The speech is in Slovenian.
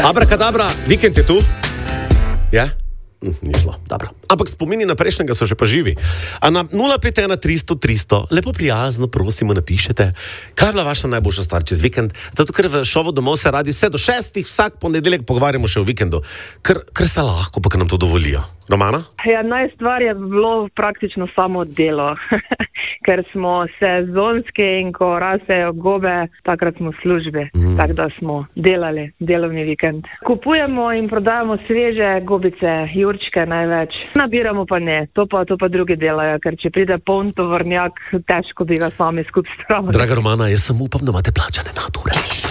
Abrakadabra, vikend je tu. Ja? Ni šlo, dobro. Ampak spomini na prejšnjega so že pa živi. A na 051 300 300, lepo prijazno, prosimo, napišete, kaj je bila vaša najboljša stvar čez vikend, zato ker v šovu Domov se radi vse do 6, vsak ponedeljek pogovarjamo še o vikendu. Ker se lahko, pa nam to dovolijo. Romana? Ja, najstvar je bilo praktično samo delo, ker smo sezonski in ko rasejo gobe, takrat smo v službi, tako da smo delali delovni vikend. Kupujemo in prodajamo sveže gobice, jurčke največ. Nabiramo pa ne, to pa drugi delajo, ker če pride poln tovornjak, težko bi ga sami skupaj spravili. Draga Romana, jaz sem upam, da imate plačane nadure.